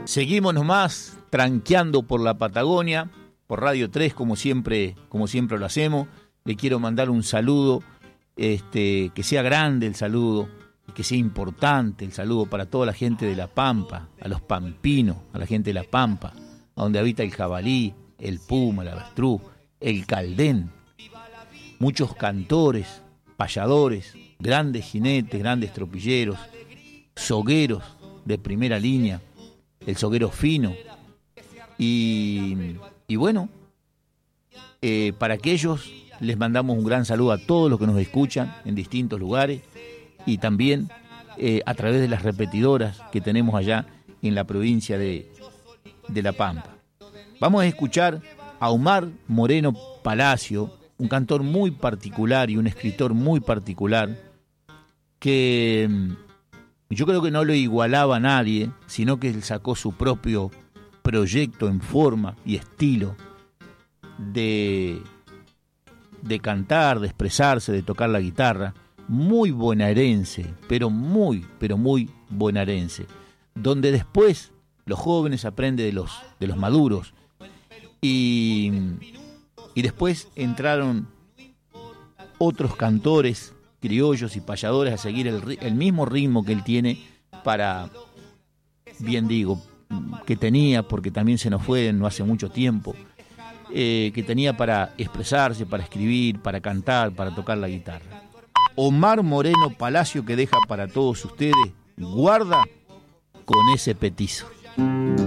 Seguimos nomás tranqueando por la Patagonia, por Radio 3, como siempre lo hacemos. Le quiero mandar un saludo, que sea grande el saludo, que sea importante el saludo para toda la gente de La Pampa, a los pampinos, a la gente de La Pampa, a donde habita el jabalí, el puma, el avestruz, el caldén. Muchos cantores, payadores, grandes jinetes, grandes tropilleros, sogueros de primera línea, el soguero fino. Y bueno, para aquellos les mandamos un gran saludo a todos los que nos escuchan en distintos lugares y también a través de las repetidoras que tenemos allá en la provincia de La Pampa. Vamos a escuchar a Omar Moreno Palacio, un cantor muy particular y un escritor muy particular, que yo creo que no lo igualaba a nadie, sino que él sacó su propio proyecto en forma y estilo de cantar, de expresarse, de tocar la guitarra, muy bonaerense, pero muy bonaerense, donde después los jóvenes aprenden de los maduros y después entraron otros cantores criollos y payadores a seguir el mismo ritmo que él tiene que tenía, porque también se nos fue no hace mucho tiempo, que tenía para expresarse, para escribir, para cantar, para tocar la guitarra. Omar Moreno Palacio, que deja para todos ustedes, guarda con ese petizo.